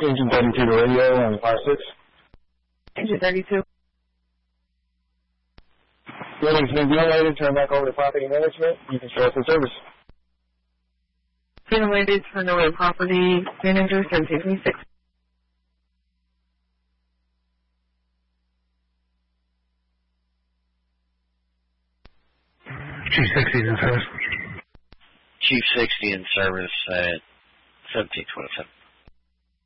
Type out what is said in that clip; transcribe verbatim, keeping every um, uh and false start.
Engine thirty-two to radio on five six. Engine thirty-two. Building's been ventilated, turn back over to property management. You can show us the service. Ventilated, turn over to property manager, seventeen twenty-six. Chief sixty in service. Chief sixty in service at seventeen twenty-seven.